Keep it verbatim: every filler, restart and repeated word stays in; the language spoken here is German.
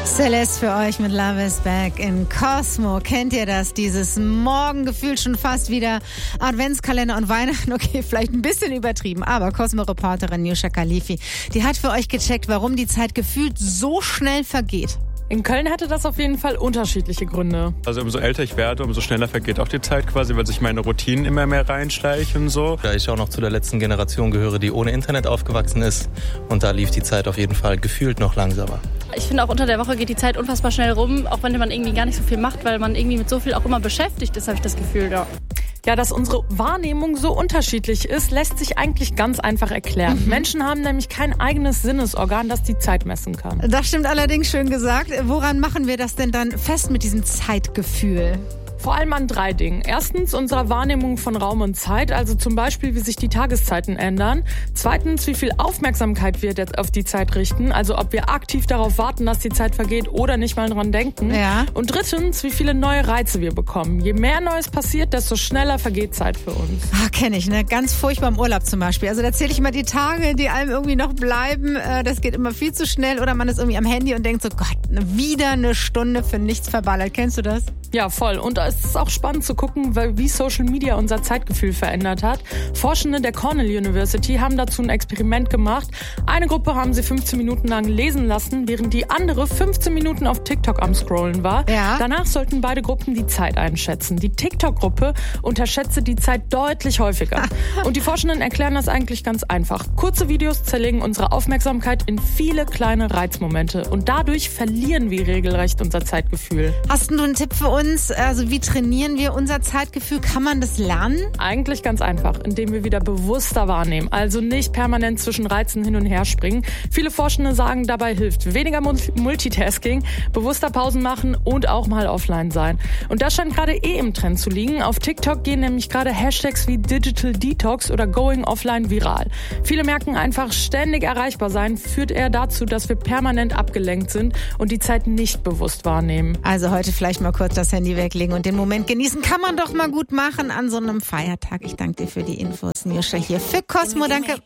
Celeste für euch mit Love is Back in Cosmo. Kennt ihr das? Dieses Morgengefühl, schon fast wieder Adventskalender und Weihnachten. Okay, vielleicht ein bisschen übertrieben, aber Cosmo-Reporterin Nusha Khalifi, die hat für euch gecheckt, warum die Zeit gefühlt so schnell vergeht. In Köln hatte das auf jeden Fall unterschiedliche Gründe. Also umso älter ich werde, umso schneller vergeht auch die Zeit quasi, weil sich meine Routinen immer mehr reinschleichen und so. Da ich auch noch zu der letzten Generation gehöre, die ohne Internet aufgewachsen ist. Und da lief die Zeit auf jeden Fall gefühlt noch langsamer. Ich finde auch unter der Woche geht die Zeit unfassbar schnell rum, auch wenn man irgendwie gar nicht so viel macht, weil man irgendwie mit so viel auch immer beschäftigt ist, habe ich das Gefühl, ja. Ja, dass unsere Wahrnehmung so unterschiedlich ist, lässt sich eigentlich ganz einfach erklären. Mhm. Menschen haben nämlich kein eigenes Sinnesorgan, das die Zeit messen kann. Das stimmt allerdings, schön gesagt. Woran machen wir das denn dann fest mit diesem Zeitgefühl? Vor allem an drei Dingen. Erstens unserer Wahrnehmung von Raum und Zeit, also zum Beispiel, wie sich die Tageszeiten ändern. Zweitens, wie viel Aufmerksamkeit wir jetzt auf die Zeit richten, also ob wir aktiv darauf warten, dass die Zeit vergeht oder nicht mal dran denken. Ja. Und drittens, wie viele neue Reize wir bekommen. Je mehr Neues passiert, desto schneller vergeht Zeit für uns. Ah, kenne ich, ne? Ganz furchtbar im Urlaub zum Beispiel. Also da zähle ich immer die Tage, die einem irgendwie noch bleiben. Das geht immer viel zu schnell oder man ist irgendwie am Handy und denkt so, Gott, wieder eine Stunde für nichts verballert. Kennst du das? Ja, voll. Und da ist es auch spannend zu gucken, wie Social Media unser Zeitgefühl verändert hat. Forschende der Cornell University haben dazu ein Experiment gemacht. Eine Gruppe haben sie fünfzehn Minuten lang lesen lassen, während die andere fünfzehn Minuten auf TikTok am Scrollen war. Ja. Danach sollten beide Gruppen die Zeit einschätzen. Die TikTok-Gruppe unterschätzte die Zeit deutlich häufiger. Und die Forschenden erklären das eigentlich ganz einfach. Kurze Videos zerlegen unsere Aufmerksamkeit in viele kleine Reizmomente. Und dadurch verlieren wir regelrecht unser Zeitgefühl. Hast du einen Tipp für uns? Also wie trainieren wir unser Zeitgefühl? Kann man das lernen? Eigentlich ganz einfach, indem wir wieder bewusster wahrnehmen. Also nicht permanent zwischen Reizen hin und her springen. Viele Forschende sagen, dabei hilft weniger Multitasking, bewusster Pausen machen und auch mal offline sein. Und das scheint gerade eh im Trend zu liegen. Auf TikTok gehen nämlich gerade Hashtags wie Digital Detox oder Going Offline viral. Viele merken einfach, ständig erreichbar sein führt eher dazu, dass wir permanent abgelenkt sind und die Zeit nicht bewusst wahrnehmen. Also heute vielleicht mal kurz das Handy weglegen und den Moment genießen. Kann man doch mal gut machen an so einem Feiertag. Ich danke dir für die Infos, Nusha, hier für Cosmo. Danke.